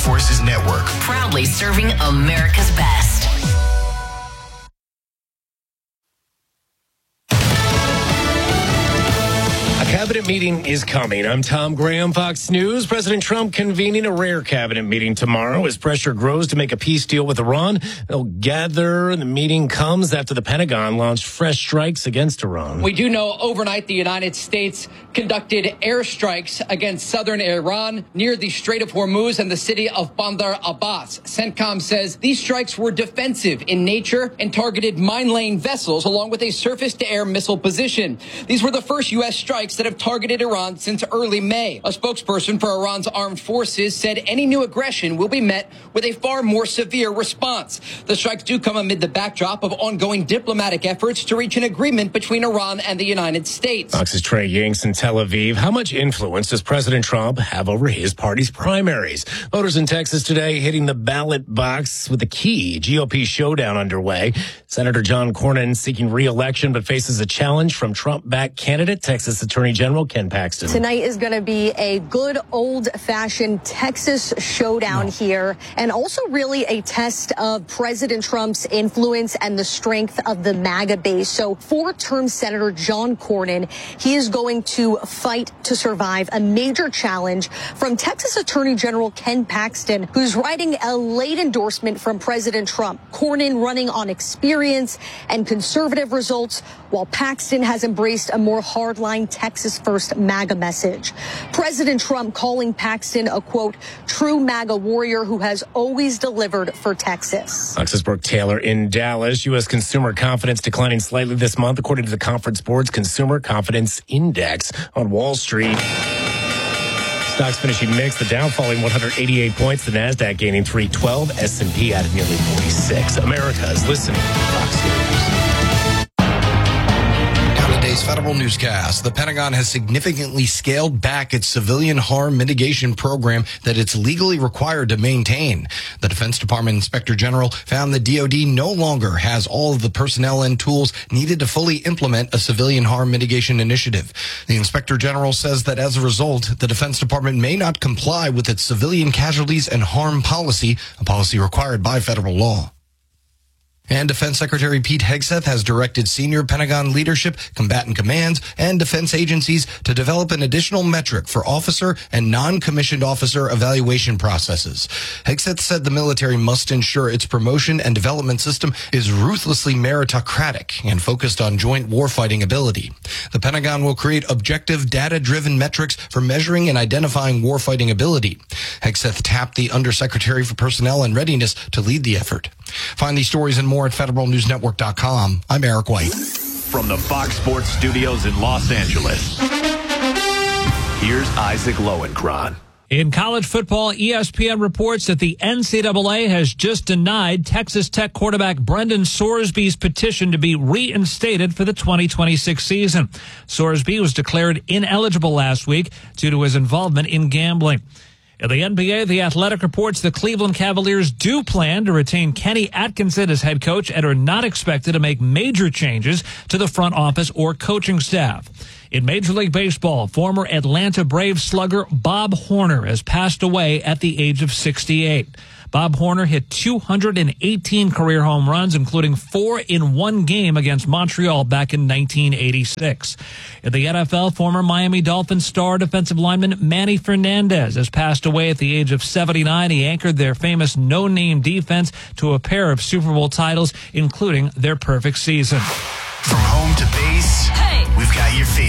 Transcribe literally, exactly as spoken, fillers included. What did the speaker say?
Forces Network. Proudly serving America's best. A cabinet meeting is coming. I'm Tom Graham, Fox News. President Trump convening a rare cabinet meeting tomorrow as pressure grows to make a peace deal with Iran. They'll gather. The meeting comes after the Pentagon launched fresh strikes against Iran. We do know overnight the United States conducted airstrikes against southern Iran near the Strait of Hormuz and the city of Bandar Abbas. CENTCOM says these strikes were defensive in nature and targeted mine-laying vessels along with a surface-to-air missile position. These were the first U S strikes that have targeted Iran since early May. A spokesperson for Iran's armed forces said any new aggression will be met with a far more severe response. The strikes do come amid the backdrop of ongoing diplomatic efforts to reach an agreement between Iran and the United States. Fox's Trey Yingst in Tel Aviv. How much influence does President Trump have over his party's primaries? Voters in Texas today hitting the ballot box with a key G O P showdown underway. Senator John Cornyn seeking re-election but faces a challenge from Trump-backed candidate, Texas Attorney General Ken Paxton. Tonight is going to be a good old-fashioned Texas showdown no. here, and also really a test of President Trump's influence and the strength of the MAGA base. So four-term Senator John Cornyn, he is going to fight to survive a major challenge from Texas Attorney General Ken Paxton, who's writing a late endorsement from President Trump. Cornyn running on experience and conservative results, while Paxton has embraced a more hardline Texas first MAGA message. President Trump calling Paxton a, quote, true MAGA warrior who has always delivered for Texas. Fox's Brooke Taylor in Dallas. U S consumer confidence declining slightly this month, according to the Conference Board's Consumer Confidence Index. On Wall Street, stocks finishing mixed. The Dow falling one hundred eighty-eight points. The Nasdaq gaining three twelve. S and P added nearly forty-six. America is listening to Fox News. Today's federal newscast. The Pentagon has significantly scaled back its civilian harm mitigation program that it's legally required to maintain. The Defense Department Inspector General found the D O D no longer has all of the personnel and tools needed to fully implement a civilian harm mitigation initiative. The Inspector General says that as a result, the Defense Department may not comply with its civilian casualties and harm policy, a policy required by federal law. And Defense Secretary Pete Hegseth has directed senior Pentagon leadership, combatant commands, and defense agencies to develop an additional metric for officer and non-commissioned officer evaluation processes. Hegseth said the military must ensure its promotion and development system is ruthlessly meritocratic and focused on joint warfighting ability. The Pentagon will create objective, data-driven metrics for measuring and identifying warfighting ability. Hegseth tapped the Undersecretary for Personnel and Readiness to lead the effort. Find these stories and more at federal news network dot com. I'm Eric White. From the Fox Sports Studios in Los Angeles, here's Isaac Lowenkron. In college football, E S P N reports that the N C double A has just denied Texas Tech quarterback Brendan Sorsby's petition to be reinstated for the twenty twenty-six season. Sorsby was declared ineligible last week due to his involvement in gambling. In the N B A, The Athletic reports the Cleveland Cavaliers do plan to retain Kenny Atkinson as head coach and are not expected to make major changes to the front office or coaching staff. In Major League Baseball, former Atlanta Braves slugger Bob Horner has passed away at the age of sixty-eight. Bob Horner hit two hundred eighteen career home runs, including four in one game against Montreal back in nineteen eighty-six. In the N F L, former Miami Dolphins star defensive lineman Manny Fernandez has passed away at the age of seventy-nine. He anchored their famous no-name defense to a pair of Super Bowl titles, including their perfect season. From home to base, hey, we've got your favorite